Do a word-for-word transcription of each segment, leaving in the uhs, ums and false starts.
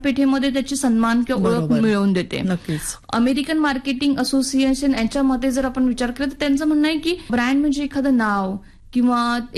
पेठेमध्ये त्याची सन्मान किंवा ओळख बरोबर. मिळवून देते. नक्कीच. अमेरिकन मार्केटिंग असोसिएशन यांच्यामध्ये जर आपण विचार केला तर त्यांचं म्हणणं आहे की ब्रँड म्हणजे एखादं नाव किंवा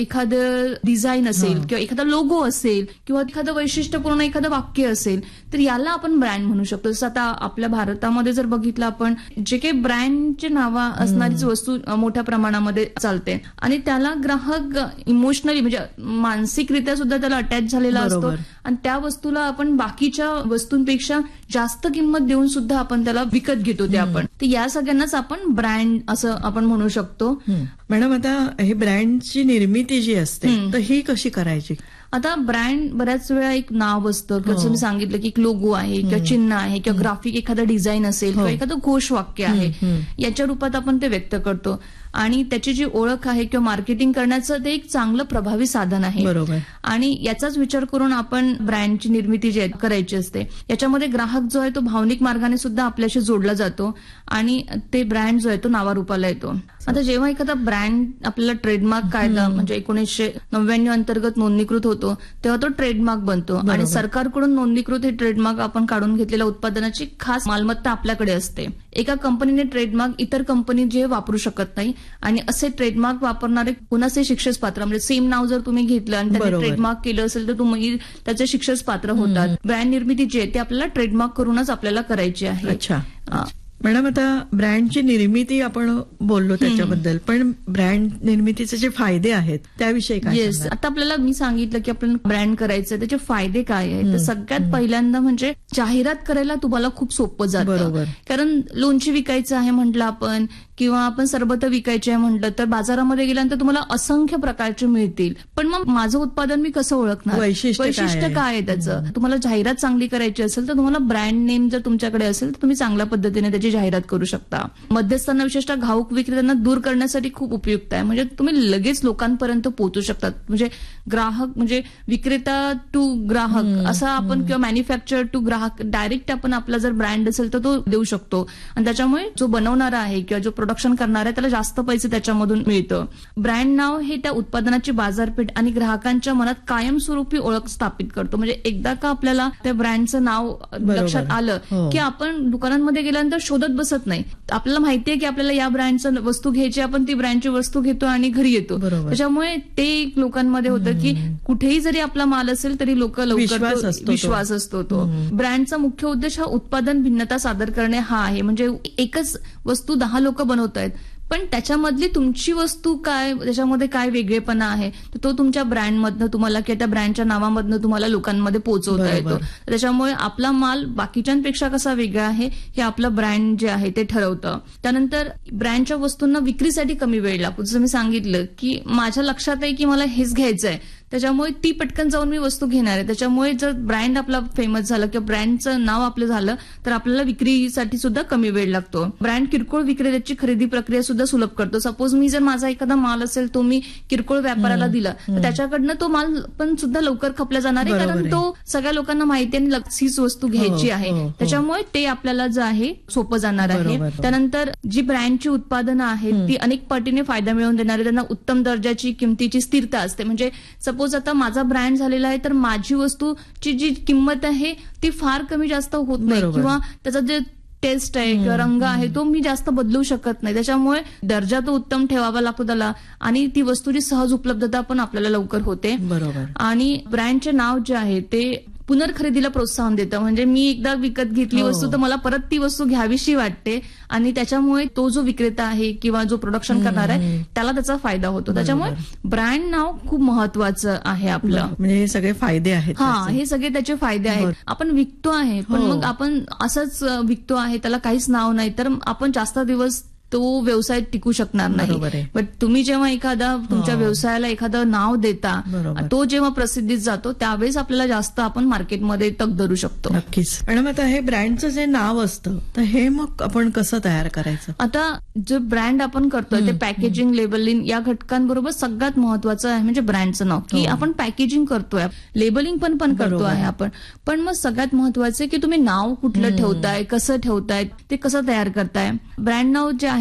एखादं डिझाईन असेल हा. किंवा एखादा लोगो असेल किंवा एखादं वैशिष्ट्यपूर्ण एखादं वाक्य असेल तर याला आपण ब्रँड म्हणू शकतो. जसं आता आपल्या भारतामध्ये जर बघितलं आपण जे काही ब्रँडचे नावा असणारीच वस्तू मोठ्या प्रमाणामध्ये चालते आणि त्याला ग्राहक इमोशनली म्हणजे मानसिकरित्या सुद्धा त्याला अटॅच झालेला असतो बरोबर. आणि त्या वस्तूला आपण बाकीच्या वस्तूंपेक्षा जास्त किंमत देऊन सुद्धा आपण त्याला विकत घेतो ते आपण. तर या सगळ्यांनाच आपण ब्रँड असं आपण म्हणू शकतो. हं. मॅडम आता हे ब्रँडची निर्मिती जी असते तर ही कशी करायची? आता ब्रँड बऱ्याच वेळा एक नाव असतं किंवा जसं मी सांगितलं की एक लोगो आहे किंवा चिन्ह आहे किंवा ग्राफिक एखादं डिझाईन असेल किंवा एखादं घोषवाक्य आहे याच्या रूपात आपण ते व्यक्त करतो आणि त्याची जी ओळख आहे किंवा मार्केटिंग करण्याचं ते एक चांगलं प्रभावी साधन आहे. बरोबर. आणि याचाच विचार करून आपण ब्रँडची निर्मिती जी करायची असते याच्यामध्ये ग्राहक जो आहे तो भावनिक मार्गाने सुद्धा आपल्याशी जोडला जातो आणि ते ब्रँड जो आहे तो नावारूपाला येतो. आता जेव्हा एखादा ब्रँड आपल्याला ट्रेडमार्क कायदा म्हणजे एकोणीसशे नव्याण्णव अंतर्गत नोंदणीकृत होतो तेव्हा तो ट्रेडमार्क बनतो आणि सरकारकडून नोंदणीकृत हे ट्रेडमार्क आपण काढून घेतलेल्या उत्पादनाची खास मालमत्ता आपल्याकडे असते. एका कंपनीने ट्रेडमार्क इतर कंपनी जे वापरू शकत नाही आणि असे ट्रेडमार्क वापरणारे कुणाचे शिक्षेस पात्र म्हणजे सेम नाव जर तुम्ही घेतलं आणि त्याने ट्रेडमार्क केलं असेल तर तुम्ही त्याचे शिक्षेस पात्र होतात. ब्रँड निर्मिती जी आहे ती आपल्याला ट्रेडमार्क करूनच आपल्याला करायची आहे. अच्छा. मॅडम आता ब्रँडची निर्मिती आपण बोललो त्याच्याबद्दल पण ब्रँड निर्मितीचे जे फायदे आहेत त्याविषयी काय? येस. आता आपल्याला मी सांगितलं की आपल्याला ब्रँड करायचं त्याचे फायदे काय आहेत तर सगळ्यात पहिल्यांदा म्हणजे जाहिरात करायला तुम्हाला खूप सोपं जातं. कारण लोणची विकायचं आहे म्हटलं आपण किंवा आपण सरबत विकायचे आहे म्हटलं तर बाजारामध्ये गेल्यानंतर तुम्हाला असंख्य प्रकारचे मिळतील पण मग माझं उत्पादन मी कसं ओळखणार? वैशिष्ट्य काय आहे त्याचं? तुम्हाला जाहिरात चांगली करायची असेल तर तुम्हाला ब्रँड नेम जर तुमच्याकडे असेल तर तुम्ही चांगल्या पद्धतीने त्याची जाहिरात करू शकता. मध्यस्थांना विशेषतः घाऊक विक्रेत्यांना दूर करण्यासाठी खूप उपयुक्त आहे. म्हणजे तुम्ही लगेच लोकांपर्यंत पोहोचू शकतात. म्हणजे ग्राहक म्हणजे विक्रेता टू ग्राहक असा आपण किंवा मॅन्युफॅक्चर टू ग्राहक डायरेक्ट आपण आपला जर ब्रँड असेल तर तो देऊ शकतो आणि त्याच्यामुळे जो बनवणारा आहे किंवा जो प्रोडक्शन करणार आहे त्याला जास्त पैसे त्याच्यामधून मिळतं. ब्रँड नाव हे त्या उत्पादनाची बाजारपेठ आणि ग्राहकांच्या मनात कायमस्वरूपी ओळख स्थापित करतो. म्हणजे एकदा का आपल्याला त्या ब्रँडचं नाव लक्षात आलं की आपण दुकानांमध्ये गेल्यानंतर शोधत बसत नाही. आपल्याला माहितीये की आपल्याला या ब्रँडचं वस्तू घ्यायची आपण ती ब्रँडची वस्तू घेतो आणि घरी येतो. त्याच्यामुळे ते लोकांमध्ये होतं की कुठेही जरी आपला माल असेल तरी लोक लवकर विश्वास असतो तो. ब्रँडचा मुख्य उद्देश हा उत्पादन भिन्नता सादर करणे हा आहे. म्हणजे एकच वस्तू दहा लोक बनवत आहेत पण त्याच्यामधली तुमची वस्तू काय त्याच्यामध्ये काय वेगळेपणा आहे तर तो तुमच्या ब्रँडमधनं तुम्हाला किंवा त्या ब्रँडच्या नावामधनं तुम्हाला लोकांमध्ये पोहोचवता येतो. त्याच्यामुळे आपला माल बाकीच्यांपेक्षा कसा वेगळा आहे हे आपलं ब्रँड जे आहे ते ठरवतं. त्यानंतर ब्रँडच्या वस्तूंना विक्रीसाठी कमी वेळ लागतो. जसं मी सांगितलं की माझ्या लक्षात आहे की मला हेच घ्यायचं आहे त्याच्यामुळे ती पटकन जाऊन मी वस्तू घेणार आहे. त्याच्यामुळे जर ब्रँड आपला फेमस झालं किंवा ब्रँडचं नाव आपलं झालं तर आपल्याला विक्रीसाठी सुद्धा कमी वेळ लागतो. ब्रँड किरकोळ विक्रेत्याची खरेदी प्रक्रिया सुद्धा सुलभ करतो. सपोज मी जर माझा एखादा माल असेल तो मी किरकोळ व्यापाराला दिला तर त्याच्याकडनं तो माल पण सुद्धा लवकर खपला जाणार आहे कारण तो सगळ्या लोकांना माहिती आणि हीच वस्तू घ्यायची आहे. त्याच्यामुळे ते आपल्याला जे आहे सोपं जाणार आहे. त्यानंतर जी ब्रँडची उत्पादनं आहेत ती अनेक पटीने फायदा मिळवून देणारी त्यांना उत्तम दर्जाची किमतीची स्थिरता असते. म्हणजे सपोज आता माझा ब्रँड झालेला आहे तर माझी वस्तूची जी किंमत आहे ती फार कमी जास्त होत नाही किंवा त्याचा जे टेस्ट आहे किंवा रंग आहे तो मी जास्त बदलू शकत नाही. त्याच्यामुळे दर्जा तो उत्तम ठेवावा लागतो त्याला आणि ती वस्तूची सहज उपलब्धता पण आपल्याला लवकर होते. बरोबर. आणि ब्रँडचे नाव जे आहे ते पुनर्खरेदीला प्रोत्साहन देतं. म्हणजे मी एकदा विकत घेतली वस्तू तर मला परत ती वस्तू घ्यावीशी वाटते आणि त्याच्यामुळे तो जो विक्रेता आहे किंवा जो प्रोडक्शन करणार आहे त्याला त्याचा फायदा होतो. त्याच्यामुळे ब्रँड नाव खूप महत्वाचं आहे आपलं. म्हणजे हे सगळे फायदे आहेत. हा हे सगळे त्याचे फायदे आहेत. आपण विकतो आहे पण मग आपण असंच विकतो आहे त्याला काहीच नाव नाही तर आपण जास्त दिवस तो व्यवसाय टिकू शकणार नाही. बट तुम्ही जेव्हा एखादा तुमच्या व्यवसायाला एखादं नाव देता तो जेव्हा प्रसिद्धीत जातो त्यावेळेस आपल्याला जास्त आपण मार्केटमध्ये तग धरू शकतो. नक्कीच. मॅडम आता हे ब्रँडचं जे नाव असतं तर हे मग आपण कसं तयार करायचं? आता जे ब्रँड आपण करतोय ते पॅकेजिंग लेबलिंग या घटकांबरोबर सगळ्यात महत्वाचं आहे म्हणजे ब्रँडचं नाव की आपण पॅकेजिंग करतोय लेबलिंग पण पण करतो आहे आपण पण मग सगळ्यात महत्वाचं की तुम्ही नाव कुठलं ठेवताय कसं ठेवताय ते कसं तयार करताय. ब्रँड नाव जे आहे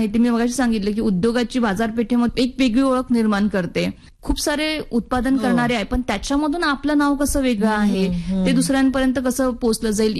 आहे ते मी मगाशी सांगितलं की उद्योगाची बाजारपेठेमध्ये एक वेगळी ओळख निर्माण करते. खूप सारे उत्पादन करणारे आहे, पण त्याच्यामधून आपलं नाव कसं वेगळं आहे ते दुसऱ्यांपर्यंत कसं पोहोचलं जाईल